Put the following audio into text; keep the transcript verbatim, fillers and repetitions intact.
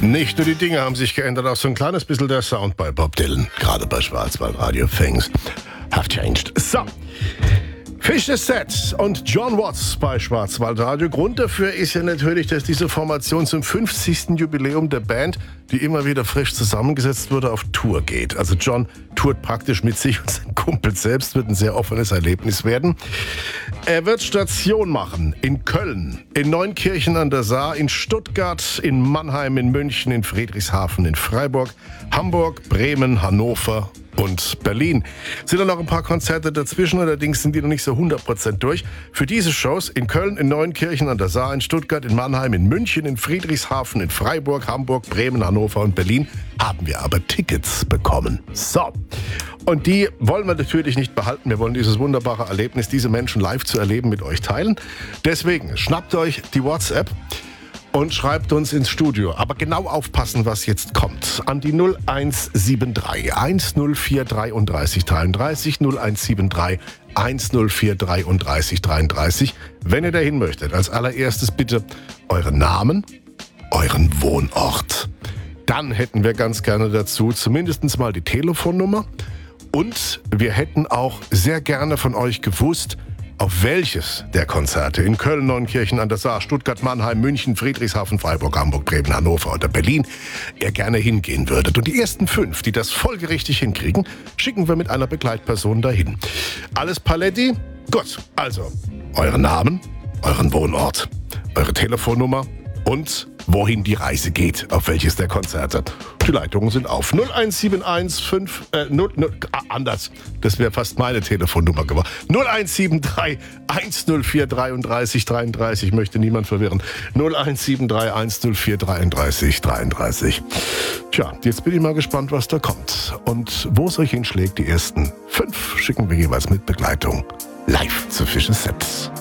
Nicht nur die Dinge haben sich geändert, auch so ein kleines bisschen der Sound bei Bob Dylan. Gerade bei Schwarzwaldradio. Things have changed. So. Fish the Set und John Watts bei Schwarzwaldradio. Grund dafür ist ja natürlich, dass diese Formation zum fünfzigsten Jubiläum der Band, die immer wieder frisch zusammengesetzt wurde, auf Tour geht. Also John tourt praktisch mit sich und sein Kumpel selbst, wird ein sehr offenes Erlebnis werden. Er wird Station machen in Köln, in Neunkirchen an der Saar, in Stuttgart, in Mannheim, in München, in Friedrichshafen, in Freiburg, Hamburg, Bremen, Hannover und Berlin. Sind dann noch ein paar Konzerte dazwischen, allerdings sind die noch nicht so hundert Prozent durch. Für diese Shows in Köln, in Neunkirchen an der Saar, in Stuttgart, in Mannheim, in München, in Friedrichshafen, in Freiburg, Hamburg, Bremen, Hannover und Berlin haben wir aber Tickets bekommen. So. Und die wollen wir natürlich nicht behalten. Wir wollen dieses wunderbare Erlebnis, diese Menschen live zu erleben, mit euch teilen. Deswegen schnappt euch die WhatsApp und schreibt uns ins Studio. Aber genau aufpassen, was jetzt kommt. An die null eins sieben drei eins null vier dreiunddreißig dreiunddreißig, null eins sieben drei eins null vier dreiunddreißig dreiunddreißig. Wenn ihr dahin möchtet, als allererstes bitte euren Namen, euren Wohnort. Dann hätten wir ganz gerne dazu zumindest mal die Telefonnummer. Und wir hätten auch sehr gerne von euch gewusst, auf welches der Konzerte in Köln, Neunkirchen an der Saar, Stuttgart, Mannheim, München, Friedrichshafen, Freiburg, Hamburg, Bremen, Hannover oder Berlin ihr gerne hingehen würdet. Und die ersten fünf, die das folgerichtig hinkriegen, schicken wir mit einer Begleitperson dahin. Alles Paletti? Gut, also euren Namen, euren Wohnort, eure Telefonnummer und wohin die Reise geht, auf welches der Konzerte. Die Leitungen sind auf null eins sieben eins fünf, äh, null, null, ah, anders, das wäre fast meine Telefonnummer geworden. null eins sieben drei eins null vier dreiunddreißig dreiunddreißig, möchte niemand verwirren. null eins sieben drei eins null vier dreiunddreißig dreiunddreißig. Tja, jetzt bin ich mal gespannt, was da kommt. Und wo es euch hinschlägt, die ersten fünf schicken wir jeweils mit Begleitung live zu Fish the Set.